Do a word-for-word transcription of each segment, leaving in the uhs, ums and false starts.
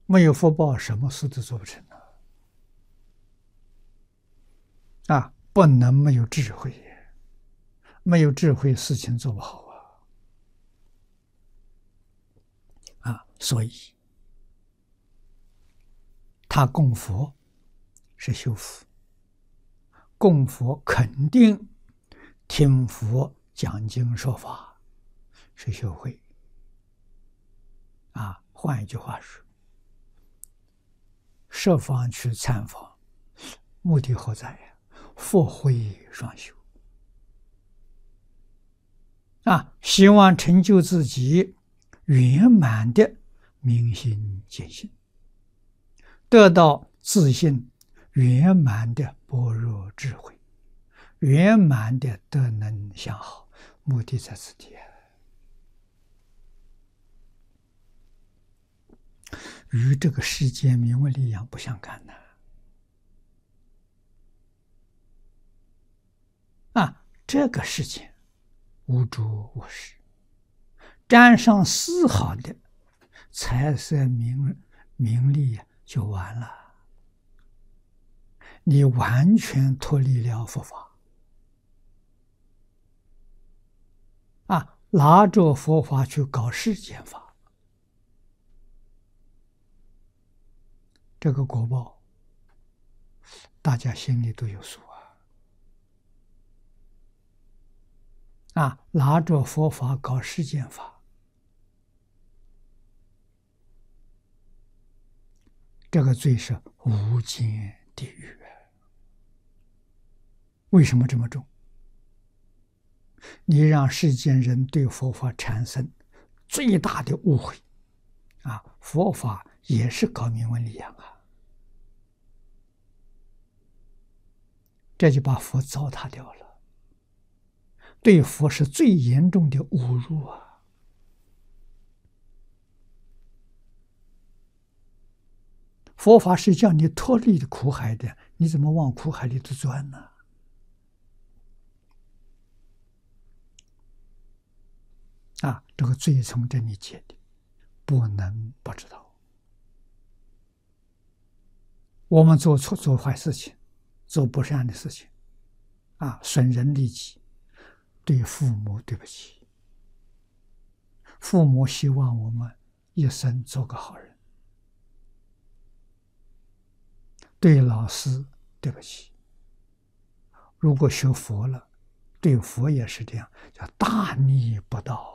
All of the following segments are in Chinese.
没有福报，什么事都做不成了。啊，不能没有智慧，没有智慧，事情做不好啊！啊，所以他供佛是修福，供佛肯定听佛讲经说法是修慧。啊，换一句话说，设方去参访，目的何在呀？福慧双修啊，希望成就自己圆满的明心见性，得到自信圆满的般若智慧，圆满的德能相好，目的在此地。与这个世间名闻利养不相干的啊！这个世界无诸无实，沾上丝毫的财色名名利就完了，你完全脱离了佛法啊！拿着佛法去搞世间法，这个果报大家心里都有数啊！啊，拿着佛法搞世间法，这个罪是无间地狱。为什么这么重？你让世间人对佛法产生最大的误会啊！佛法也是搞名闻利养啊，这就把佛糟蹋掉了，对佛是最严重的侮辱啊！佛法是叫你脱离苦海的，你怎么往苦海里头钻呢？啊，这个罪从这里结的，不能不知道。我们做错做坏事情，做不善的事情，啊，损人利己，对父母对不起。父母希望我们一生做个好人，对老师对不起。如果学佛了，对佛也是这样，叫大逆不道。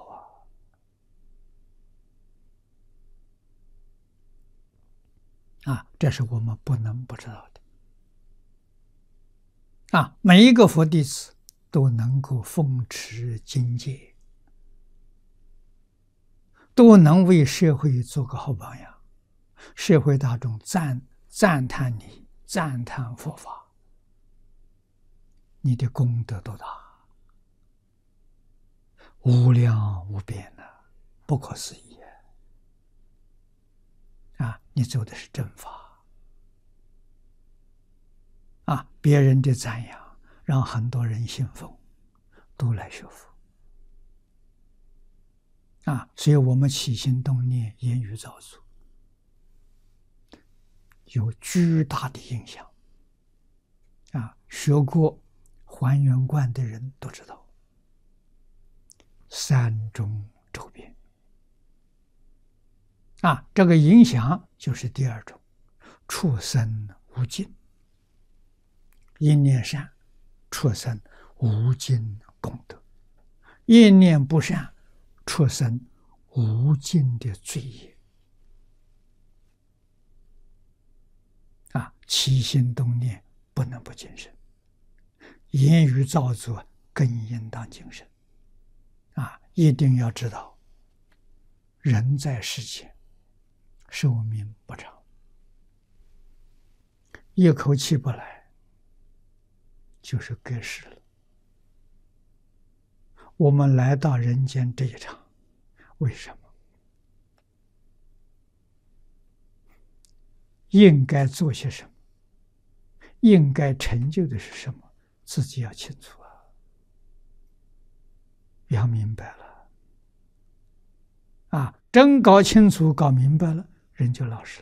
啊，这是我们不能不知道的。啊，每一个佛弟子都能够奉持经戒，都能为社会做个好榜样，社会大众赞赞叹你，赞叹佛法，你的功德多大，无量无边的，不可思议。啊，你走的是正法啊！别人的赞扬让很多人信奉，都来学佛啊！所以我们起心动念、言语造作，有巨大的影响啊！学过还原观的人都知道，三种周边。啊，这个影响就是第二种，畜生无尽，一念善，畜生无尽功德；一念不善，畜生无尽的罪业。啊，起心动念不能不谨慎，言语造作更应当谨慎。啊，一定要知道，人在世间寿命不长，一口气不来就是隔世了。我们来到人间这一场，为什么？应该做些什么？应该成就的是什么？自己要清楚啊，要明白了啊！真搞清楚、搞明白了，人就老实